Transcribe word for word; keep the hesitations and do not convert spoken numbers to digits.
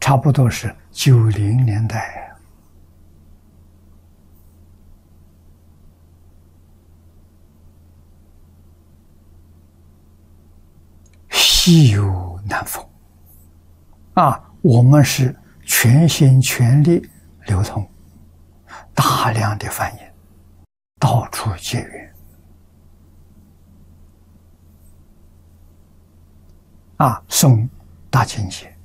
差不多是九零年代，稀有难逢啊！我们是全心全力流通，大量的翻译，到处结缘啊，送大清节。